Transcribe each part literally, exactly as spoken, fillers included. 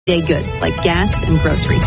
Day goods like gas and groceries.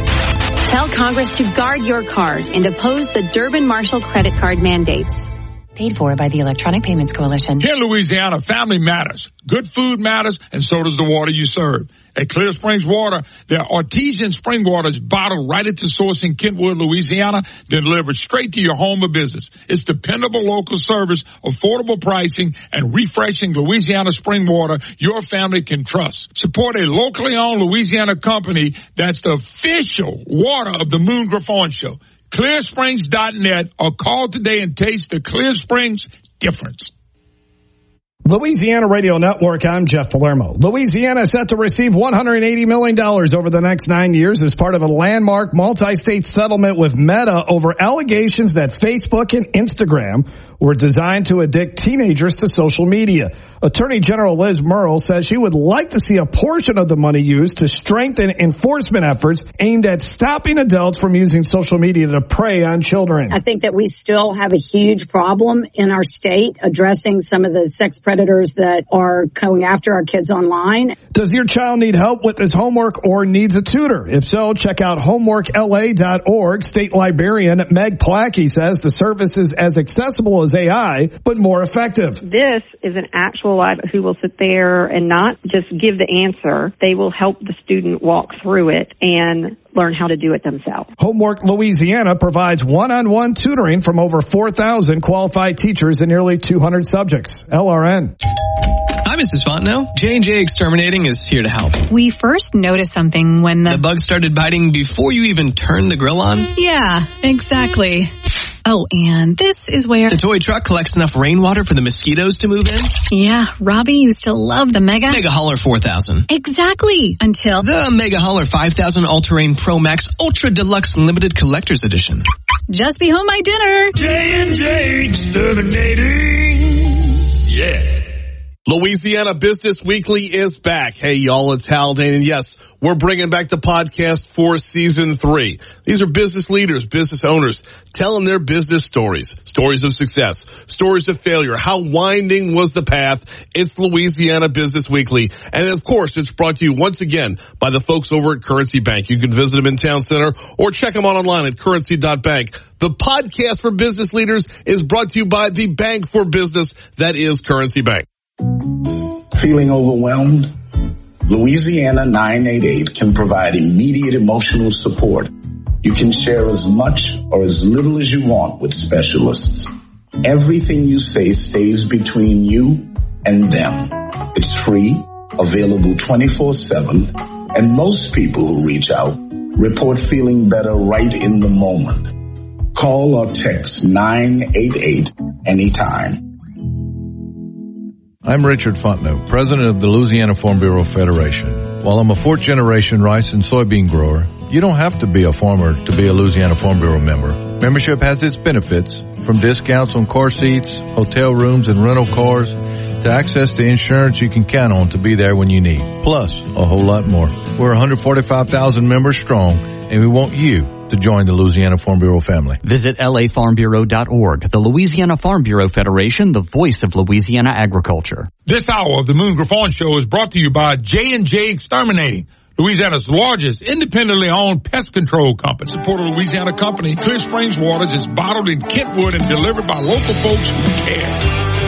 Tell Congress to guard your card and oppose the Durbin-Marshall credit card mandates. Paid for by the Electronic Payments Coalition. Here in Louisiana, family matters. Good food matters, and so does the water you serve. At Clear Springs Water, their artesian spring water is bottled right at the source in Kentwood, Louisiana, then delivered straight to your home or business. It's dependable local service, affordable pricing, and refreshing Louisiana spring water your family can trust. Support a locally owned Louisiana company that's the official water of the Moon Griffon Show. clear springs dot net or call today and taste the Clear Springs difference. Louisiana Radio Network, I'm Jeff Palermo. Louisiana is set to receive one hundred eighty million dollars over the next nine years as part of a landmark multi-state settlement with Meta over allegations that Facebook and Instagram were designed to addict teenagers to social media. Attorney General Liz Murrill says she would like to see a portion of the money used to strengthen enforcement efforts aimed at stopping adults from using social media to prey on children. I think that we still have a huge problem in our state addressing some of the sex predators that are going after our kids online. Does your child need help with his homework or needs a tutor? If so, check out homework L A dot org. State librarian Meg Plackey says the service is as accessible as A I, but more effective. This is an actual live who will sit there and not just give the answer. They will help the student walk through it and learn how to do it themselves. Homework Louisiana provides one-on-one tutoring from over four thousand qualified teachers in nearly two hundred subjects. L R N. Hi, Missus Fontenot. J and J Exterminating is here to help. We first noticed something when the... The bug started biting before you even turned the grill on? Yeah, exactly. Oh, and this is where... The toy truck collects enough rainwater for the mosquitoes to move in? Yeah, Robbie used to love the Mega... Mega Hauler four thousand. Exactly, until... The Mega Hauler five thousand All-Terrain Pro Max Ultra Deluxe Limited Collector's Edition. Just be home my dinner. J and J Exterminating. Yeah. Louisiana Business Weekly is back. Hey, y'all, it's Haldane. And yes, we're bringing back the podcast for season three. These are business leaders, business owners, telling their business stories, stories of success, stories of failure. How winding was the path? It's Louisiana Business Weekly. And of course, it's brought to you once again by the folks over at Currency Bank. You can visit them in Town Center or check them out online at currency dot bank. The podcast for business leaders is brought to you by the bank for business that is Currency Bank. Feeling overwhelmed? Louisiana nine eight eight can provide immediate emotional support. You can share as much or as little as you want with specialists. Everything you say stays between you and them. It's free, available twenty-four seven, and most people who reach out report feeling better right in the moment. Call or text nine eight eight anytime. I'm Richard Fontenot, president of the Louisiana Farm Bureau Federation. While I'm a fourth-generation rice and soybean grower, you don't have to be a farmer to be a Louisiana Farm Bureau member. Membership has its benefits, from discounts on car seats, hotel rooms, and rental cars, to access to insurance you can count on to be there when you need, plus a whole lot more. We're one hundred forty-five thousand members strong, and we want you to join the Louisiana Farm Bureau family. Visit L A farm bureau dot org. The Louisiana Farm Bureau Federation, the voice of Louisiana agriculture. This hour of the Moon Griffon Show is brought to you by J and J Exterminating, Louisiana's largest independently owned pest control company. Support a Louisiana company. Clear Springs Waters is bottled in Kentwood and delivered by local folks who care.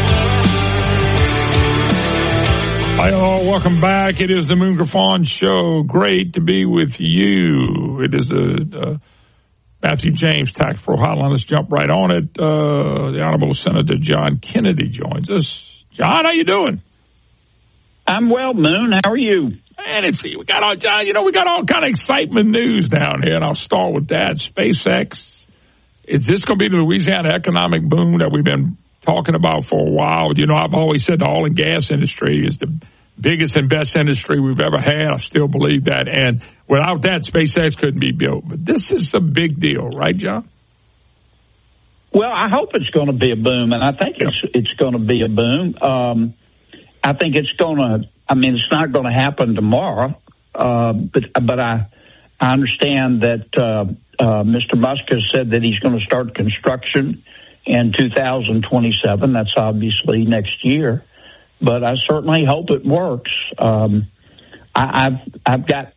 Hi, all. Welcome back. It is the Moon Griffon Show. Great to be with you. It is a, a Matthew James Tactful Hotline. Let's jump right on it. Uh, the Honorable Senator John Kennedy joins us. John, how you doing? I'm well, Moon. How are you? And it's we got all John. You know, we got all kind of excitement news down here, and I'll start with that. SpaceX. Is this going to be the Louisiana economic boom that we've been talking about for a while? You know, I've always said the oil and gas industry is the biggest and best industry we've ever had. I still believe that. And without that, SpaceX couldn't be built. But this is a big deal, right, John? Well, I hope it's going to be a boom, and I think it's it's going to be a boom. Um, I think it's going to. I mean, it's not going to happen tomorrow, uh, but but I I understand that uh, uh, Mister Musk has said that he's going to start construction in two thousand twenty-seven. That's obviously next year, but I certainly hope it works. Um, I, I've I've got